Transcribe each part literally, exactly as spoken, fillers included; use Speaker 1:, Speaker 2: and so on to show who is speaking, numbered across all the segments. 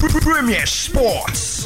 Speaker 1: Premier Sports.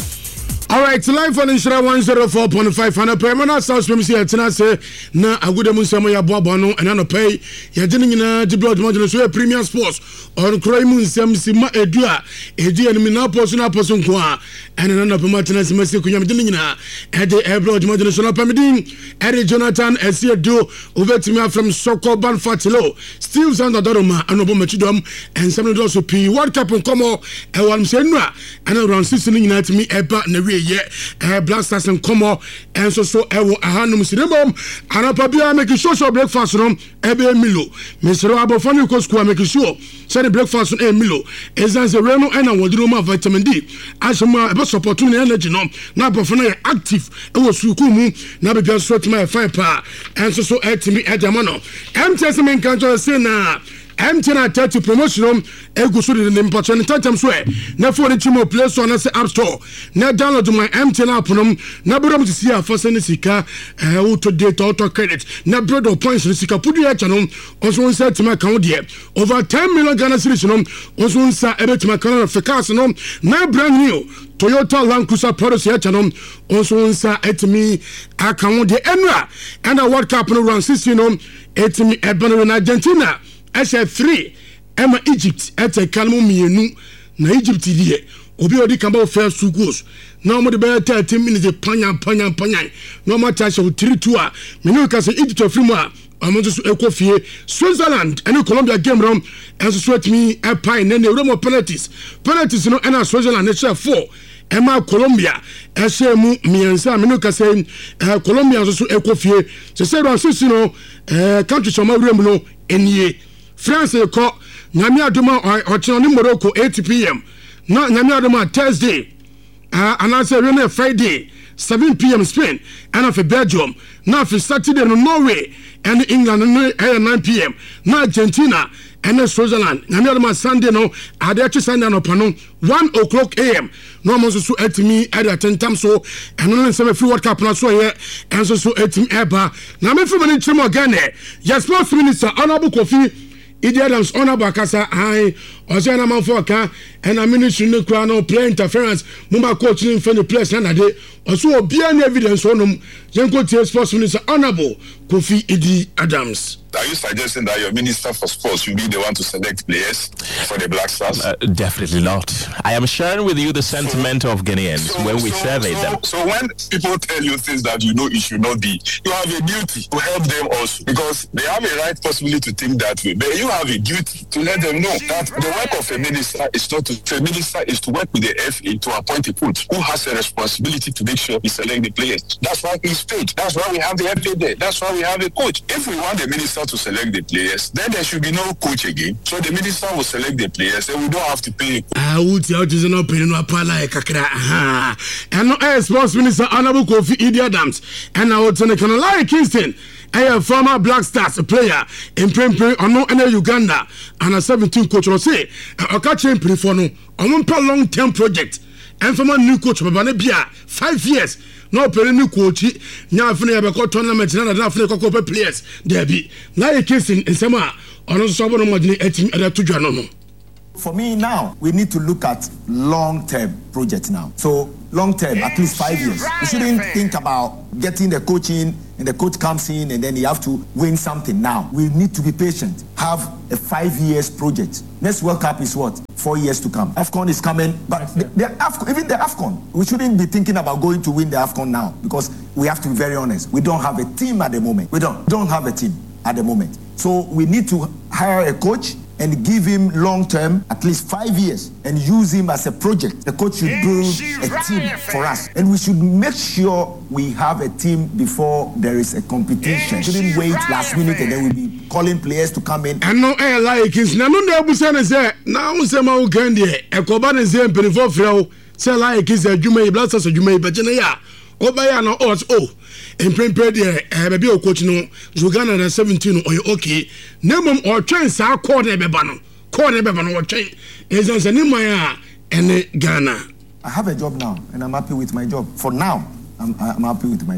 Speaker 2: All right, live on Inshira one oh four point five and a permanent South Supremacy at Tenase na aguda munsamo ya boabo no and no pay ya deni nyina de blood module so Premier Sports on crime munsam sima edua edi enimi na poso na poso nko a and na no pema Tenase mase kunyam deni nyina e de blood module so na pamedin e Jonathan Esiedo overtime from Soko Banfatilo Steve Sandadoroma anobo machidom and some do so P World Cup nkomo e wan senua and around six nyina timi eba na we yeah, uh, Black Stars and Como and so so ewo ahanum sinebom anapa bia make sure so breakfast no ebe milo Mister Abofani ko school make sure say the breakfast no e milo ezanze reno and wodiro ma vitamin D asema ebe support no energy no na abofana ye active ewo suku mu na be so tima fine pa and so so etimi edama no M T S men kan to say na M T N thirty promotion egu so de nimpa chen tantem so e na phone chimo play store na say app store na download my M T N app no na brom to see afose ne sika eh auto data auto credit na bread of points ne sika pudu ya chano onso nsa tima kan de over ten million Ghana cedis no onso nsa ebetima kan of cars no na brand new Toyota Land Cruiser products ya chano onso nsa etimi akan de enra and a World Cup no round sixteen no etimi ebano na Argentina S F three Emma Egypt at a calmo mienu na Egypt die obi odi kamba first two goals na mo de be thirty minutes panya panya panya no matter so three two a me no ka say Egypt ofri mu a amo so ekofie Switzerland and Colombia game rom and so sweat me a pine na Euro penalties penalties no and Switzerland na share four Emma Colombia ehye mu miensa me no ka say Colombia so ekofie se say ron six no eh country chama wura mu no enie France ko nyame adoma ochino ni Morocco eight p m na nyame adoma Thursday uh, and I say really Friday seven p m Spain and of Belgium na for Saturday no Norway and England no nine p m na Argentina and Switzerland nyame adoma Sunday no ade Sunday no pano one o'clock a m no mo so etimi at ten time so and no say free World Cup na so here and so so etimi eba na me from ni chimo Ghana your sports minister Honorable Kofi Idi Adams honorable kasa ai oje na man for ka and a ministry no kra no play interference mumba coach ni fani place na de oso obi an evidence onum yenko tie sports minister honorable Kofi Idi Adams.
Speaker 3: Are you suggesting that your minister for sports will be the one to select players for the Black Stars?
Speaker 4: Uh, definitely not. I am sharing with you the sentiment so, of Ghanaians so, when we so, survey
Speaker 3: so,
Speaker 4: them.
Speaker 3: So when people tell you things that you know it should not be, you have a duty to help them also because they have a right possibly to think that way. But you have a duty to let them know that the work of a minister is not to, a minister is to work with the F A to appoint a coach who has a responsibility to make sure he select the players. That's why he's paid. That's why we have the F A there. That's why we have a coach. If we want the minister to select the players, then there should be no coach again. So the minister will select the players and we don't have to pay.
Speaker 2: Ah, would you just not pay no pala kakra? Aha. And no sports minister Honorable Kofi Idi Adams and now to the Larry Kingston. A former Black Stars player in Prempre or no any Uganda and a seventeen coach will say a catching pre for no on one long term project and from a new coach Babana five years. No pere ni coach nya afune be ko tournament na na afune ko ko players there be na e kissing nsema ono so bo no modini etim ada tudwa no no.
Speaker 5: For me now, we need to look at long-term projects now. So long-term, at least five years. We shouldn't think about getting the coach in and the coach comes in and then you have to win something now. We need to be patient. Have a five years project. Next World Cup is what? Four years to come. AFCON is coming, but the, the AFCON, even the AFCON, we shouldn't be thinking about going to win the AFCON now because we have to be very honest. We don't have a team at the moment. We don't, don't have a team at the moment. So we need to hire a coach and give him long-term, at least five years, and use him as a project. The coach should build a team for us. And we should make sure we have a team before there is a competition. We shouldn't wait last minute and then we'll be calling players to come in.
Speaker 2: And no air like it's no no busana say now say ma ukandi e koba ne say penifo freo say like is a juma blasters juma be gene ya obaya no odds oh in prepare there eh be o coach no Uganda na seventeen o okay nemom o twen sa call na beba no call na beba no o twen ezan say ni man a ene Ghana.
Speaker 5: I have a job now and I'm happy with my job. For now I'm I'm happy with my job.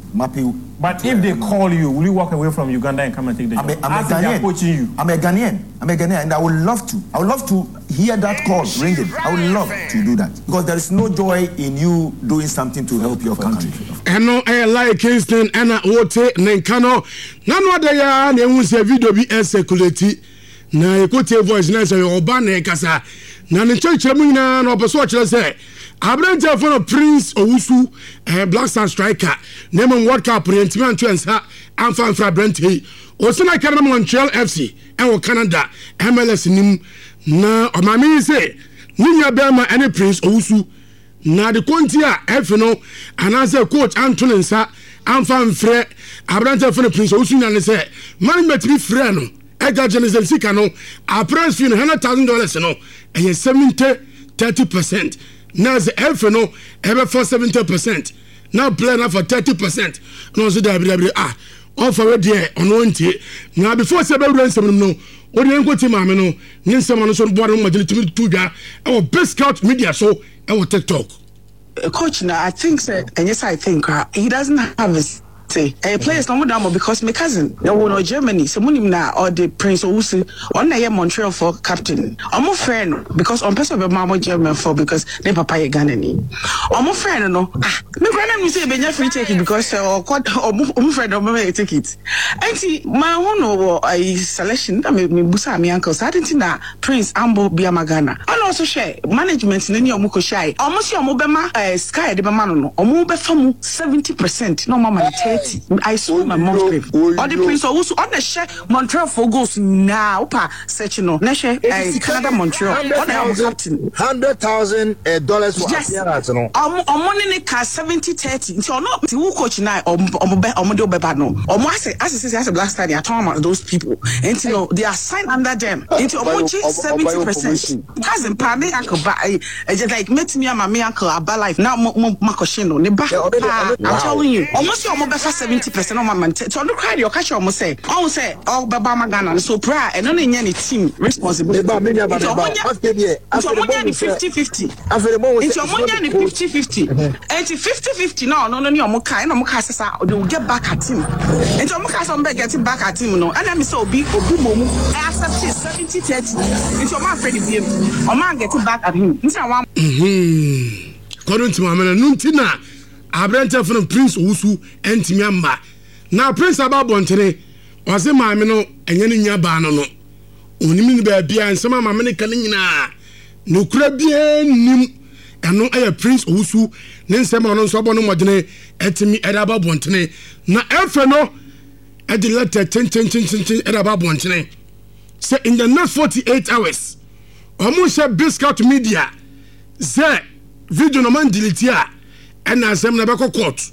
Speaker 5: Mapi.
Speaker 6: But if they call you, will you walk away from Uganda and come and take the
Speaker 5: I'm
Speaker 6: job?
Speaker 5: A, I'm a Ghanaian.
Speaker 6: Coaching you.
Speaker 5: I'm a Ghanaian. I'm a Ghanaian, and I would love to. I would love to hear that call ringing. I would love to do that because there is no joy in you doing something to help your country.
Speaker 2: And no, I like Kingston and I wote Nenkano. None of the yarn and we say video be a circulate. Na ekote voice na say oba na kasa. Na ne chechemu na no oboso chele say Abrante for Prince Owusu eh, Black Star striker name World Cup rentiment ansa amfa fra Brente Osina Canada Montreal F C and Canada M L S nim na omami say ninya bema any Prince Owusu na de kontia F no anasa coach Anthony nsa amfa mfre Abrante for Prince Owusu na say management bi frɛ no ega Genesis sika no a price fee one hundred thousand dollars no and seventy thirty percent. Now the F no ever for seventy percent. Now play now for thirty percent. No so that ah offer there on one day. Now before seven run seven no odi enko ti ma me no nyen sem no so board no magile timi tu dwa e best scout media so e TikTok.
Speaker 7: Coach now I think say and yes I think uh, he doesn't have his say a players no more because my cousin no no Germany so munim na or the Prince Owusu on na Montreal for captain omo friend because on person be mama German for because ne papa ye Ghana ni omo friend no ah me friend me say benya free ticket because or omo friend omo me ticket enti my hono I selection na me busa me uncle so didn't na Prince Ambo bia Ghana and also share management ni omo ko share omo si omo be ma sky de be ma no omo be famu seventy percent no mama I saw my mom's grave. All the Prince Owusu on the share Montreal for goals now. Opa search no. Neshe Canada Montreal. On the captain.
Speaker 1: Hundred thousand dollars for appearance no.
Speaker 7: Um, um, money ne ka seventy thirty. So no, the who coach now. Um, um, um, do beba no. Um, I say, as I say, as a black star, they are talking about those people. And you know, they are signed under them. Into um, seventy percent. Cousin, pardon, uncle, but I just like met me and my uncle about life now. Makoshino, ne ba. I'm telling you, almost your mobile. seventy percent of my man. So look how your catch almost say, oh say, oh Baba Magana, so proud and only any team responsible. It's only fifty fifty. It's only fifty fifty. And fifty fifty no, no, no, no, Moka, no Mokasa, they will get back at him. And Mokasa getting back at him, no, and I'm so big or boom, I accept seventy thirty. It's your man Freddie Beam, or man getting back at him.
Speaker 2: Hmm. According to my man, Nuntina. Abrante from Prince Owusu entimi amba na Prince Ababontere wase maame no enye ne nya ba no no onimi ni ba bia nsema maame ne kan nyina no kura bia nim eno aye Prince Owusu ne nsema no so bono modene etimi era Ababontere na efe no e de letter ten ten ten ten era Ababontere say in the next forty-eight hours omo share Biscuit Media say video no man delete a and as I'm never court.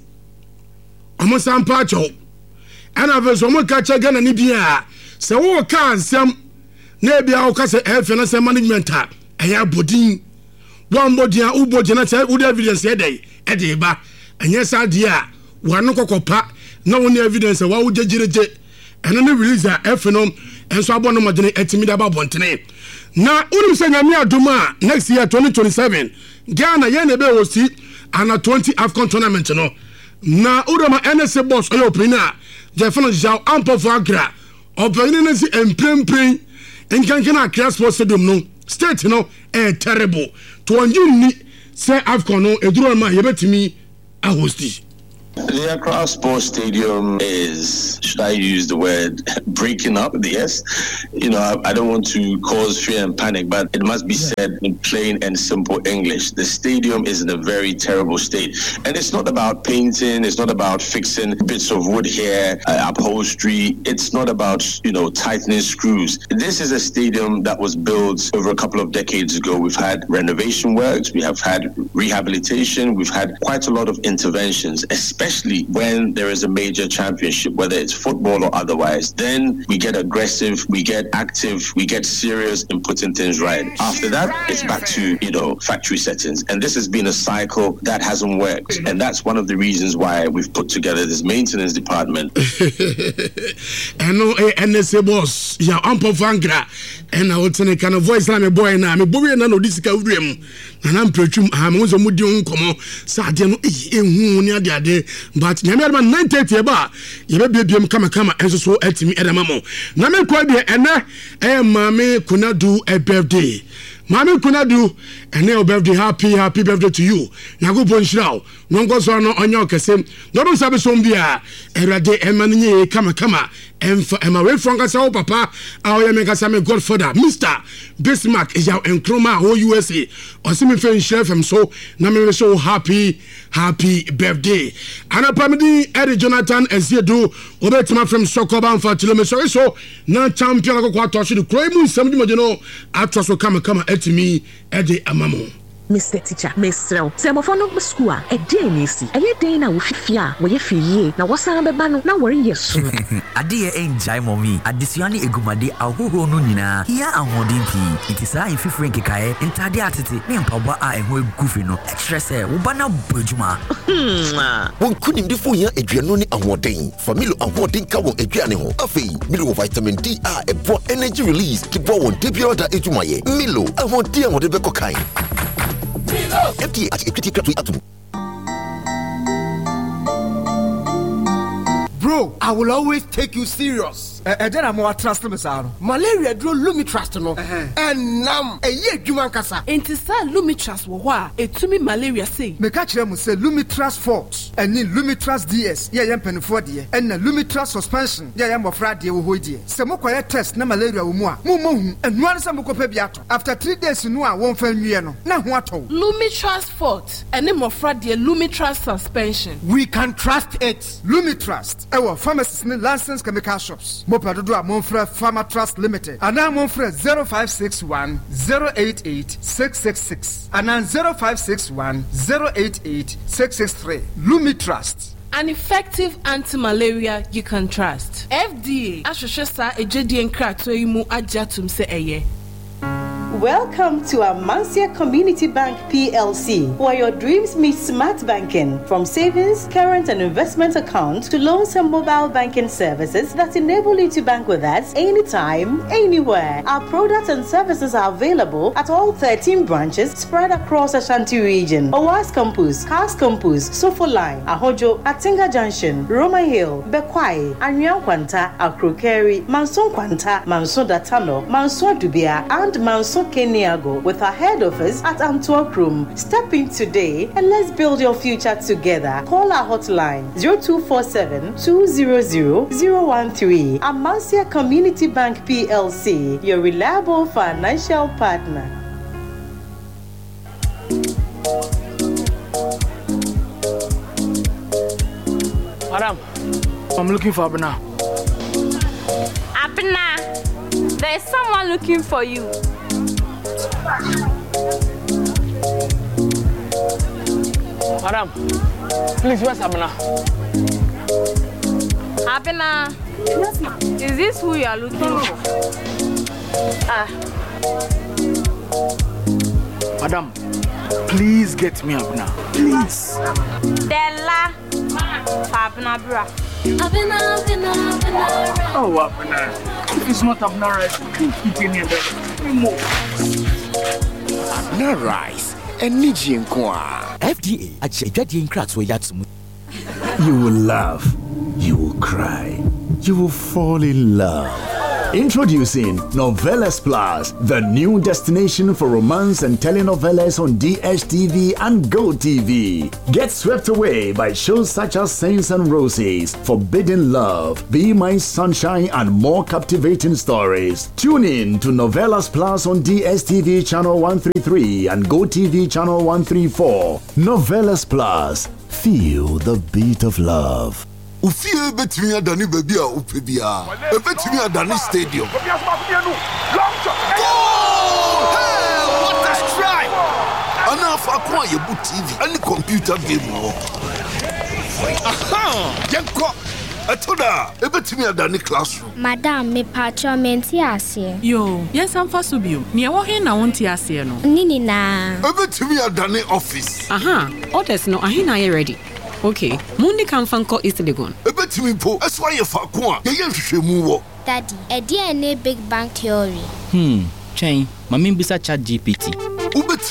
Speaker 2: Almost some part of and I've a some catch again and Ibia. So, what can some maybe I'll cast a F and a management. I have Bodin one body and Ubo Janata would evidence a day at the bar. And yes, idea one no copa, no one evidence of what would you get and then release that F and and so I want to imagine etimida Bontene. Now, Udum Sanyamia Duma next year twenty twenty-seven. Ghana Yenebe will see. And a twenty AFCON tournament no na urama N S A boss oyo opina je fano jao ampo for agra opina nsi emprempren enkankana Accra Sports Stadium no state no eh terrible to onju ni say AFCON no eduro ma yebetimi a hosti.
Speaker 3: The Accra Sports Stadium is, should I use the word, breaking up? Yes. You know, I, I don't want to cause fear and panic, but it must be said in plain and simple English. The stadium is in a very terrible state. And it's not about painting. It's not about fixing bits of wood here, uh, upholstery. It's not about, you know, tightening screws. This is a stadium that was built over a couple of decades ago. We've had renovation works. We have had rehabilitation. We've had quite a lot of interventions, especially Especially when there is a major championship, whether it's football or otherwise, then we get aggressive, we get active, we get serious in putting things right. After that, it's back to, you know, factory settings. And this has been a cycle that hasn't worked. And that's one of the reasons why we've put together this maintenance department.
Speaker 2: And no N S A boss, yeah, Ampo Vangra, and I would say kind of voice like a boy now. Me boy na no disika udrem. And I'm preaching I'm also mudi on come. Sa de no eh hu ni ade ade. but nyame adama nine thirty eba yebebiem kama kama enso so atimi edama mo na me kwa de ene eh mame kunadu a birthday Mami Kunadu, and now birthday, happy, happy birthday to you. Nago Ponshao, no goes on on your cassim. No don't sabe sombia, Erade Emani, Kama Kama, and for Emma Ray Francasa, Papa, our Megasame Godfather, Mister Bismarck is our Encroma, whole U S A, or Simi Fan Chef, and so Namir so happy, happy birthday. Anna Pamidi, Eddie Jonathan, as you do, Obetima from Sokoban for Tilomeso, so now champion of Quatoshi, the Craymoon, somebody Majano, after so Kama Kama. To me, Eddie Amamo.
Speaker 8: Mister Teacher, Mister Semofono School, a day nisi, a year day now with Fia, where you feel now what's on the banner now worry yes.
Speaker 9: A dear ain't Jaimomi, a Disiani Egumadi, a who nunina, here and Modinki, it is I if you frank kae, and Tadiatity, name Papa and Will Goofino, extra say, Ubana Bujuma.
Speaker 10: One couldn't do for you, Adrianoni and Wading, Familo and Wading Cow, Adriano, a fee, Milo vitamin D, a broad energy release, keep on Debiota Ejumaye, Milo, I want dear whatever cocaine. F D A at equity capital atom.
Speaker 11: Bro, I will always take you serious. Eh, then I'm more trust me, sir. Malaria drew Lumitrust, no. And now, a year, Juman Casa.
Speaker 12: And to say Lumitrust, wa, a to me malaria say.
Speaker 11: Me catch them say Lumitrust Forte, and then Lumitrust D S, yeah, yam pen for dear, and the Lumitrust suspension, yeah, yam of Friday, who dear. Some more test, no malaria, more, more, and one some copebiato. After three days, no, I won't fail me, no. Now what?
Speaker 12: Lumitrust Forte, and then more Friday, Lumitrust suspension.
Speaker 11: We can trust it. Lumitrust, our pharmacist license chemical shops. Mopadodo Monfre Pharma Trust Limited. And now Monfre zero five six one zero eight eight six six six. And now zero five six one zero eight eight six six three. Lumitrust.
Speaker 12: An effective anti-malaria you can trust. F D A Ashoshosa Ejedi Enkra Toyimu Ajatum Se Eye.
Speaker 13: Welcome to Amancia Community Bank P L C, where your dreams meet smart banking. From savings, current and investment accounts to loans and mobile banking services that enable you to bank with us anytime, anywhere. Our products and services are available at all thirteen branches spread across Ashanti region. Owas Campus, Cars Campus, Sofo Line, Ahojo, Atinga Junction, Roma Hill, Bekwai, Anyang Kwanta, Akrokeri, Manson Kwanta, Manson Datano, Manson Dubia, and Manson Keniago, with our head office at Antwerp Room. Step in today and let's build your future together. Call our hotline zero two four seven two zero zero zero one three. Amancia Community Bank P L C, your reliable financial partner.
Speaker 14: Madam, I'm looking for Abena.
Speaker 15: Abena, there is someone looking for you.
Speaker 14: Madam, please, where's Abena?
Speaker 15: Abena, yes, ma'am. Is this who you are looking for? Ah.
Speaker 14: Madam, please get me Abena. Please.
Speaker 15: Della. Abena, bra.
Speaker 14: Abena, Abena, Abena. Oh, Abena. If it's not Abena rice, keep it in here.
Speaker 10: Abena rice. Energy and kwa.
Speaker 9: F D A at Jadian Cracks where that's.
Speaker 16: You will laugh. You will cry. You will fall in love. Introducing Novelas Plus, the new destination for romance and telenovelas on D S T V and Go T V. Get swept away by shows such as Saints and Roses, Forbidden Love, Be My Sunshine, and more captivating stories. Tune in to Novelas Plus on D S T V channel one thirty-three and Go T V channel one thirty-four. Novelas Plus. Feel the beat of love.
Speaker 17: Ufie betimi adani baby a upebia. E betimi adani stadium. Hey, what a strike! Ana fa kwa ye bu T V any computer game wo. Aha! Yenko Atoda, e betimi adani classroom.
Speaker 18: Madam, me patcho menti ase.
Speaker 12: Yo, yes am faso bio. Ne wo he na wonti ase no.
Speaker 18: Nini na.
Speaker 17: E betimi adani office.
Speaker 19: Aha, orders no ahina ye ready. Okay, Mundi can fanko East Legon.
Speaker 17: Ebetimi po, that's why you fa kwa. Ye ye hwehwemu wo.
Speaker 18: Daddy, e dia na big bang theory.
Speaker 20: Hmm, chain, mami bisa chat G P T.
Speaker 17: Ubetimi